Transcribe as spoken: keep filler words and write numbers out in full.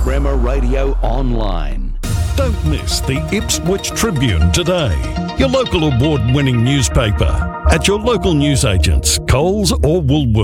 Bremer Radio Online. Don't miss the Ipswich Tribune today, your local award-winning newspaper, at your local newsagents, Coles or Woolworths.